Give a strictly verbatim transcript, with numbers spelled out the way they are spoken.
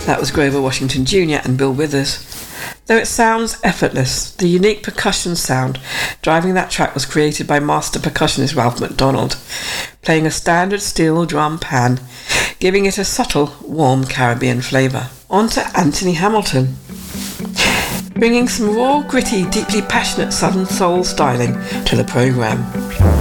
That was Grover Washington Junior and Bill Withers. Though it sounds effortless, the unique percussion sound driving that track was created by master percussionist Ralph McDonald, playing a standard steel drum pan, giving it a subtle, warm Caribbean flavour. On to Anthony Hamilton, bringing some raw, gritty, deeply passionate Southern soul styling to the programme.